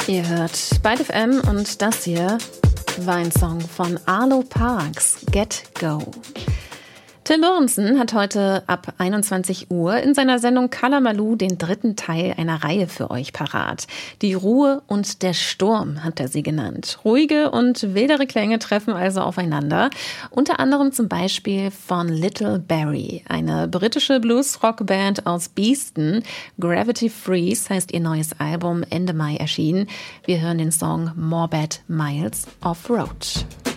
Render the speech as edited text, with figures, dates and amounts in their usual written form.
Ihr hört Byte FM und das hier war ein Song von Arlo Parks, Get Go. Till Lorenzen hat heute ab 21 Uhr in seiner Sendung Kala Malu den dritten Teil einer Reihe für euch parat. Die Ruhe und der Sturm hat er sie genannt. Ruhige und wildere Klänge treffen also aufeinander. Unter anderem zum Beispiel von Little Barrie, eine britische Blues-Rock-Band aus Beeston. Gravity Freeze heißt ihr neues Album, Ende Mai erschienen. Wir hören den Song More Bad Miles Off-Road.